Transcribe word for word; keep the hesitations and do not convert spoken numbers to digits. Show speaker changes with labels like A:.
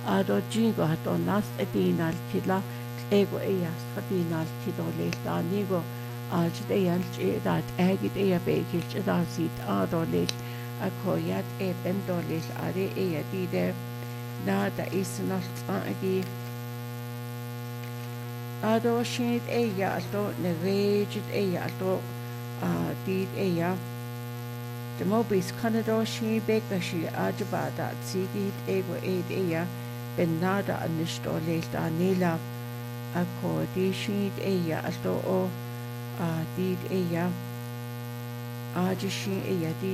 A: ado jingo hato nas edinal tila ego eyas hadinal tilo le tanigo aj deyal chidat egit eya bekil chidasit ado le akoyat e bendolil are eya dide nada isnal agi ado shinit eya alto nevejit eya alto did eya the mobis kanado shi beka shi ajbada tsigit ego ed eya benada anishto le tanila akodi shinit eya alto o did eya ajishi eya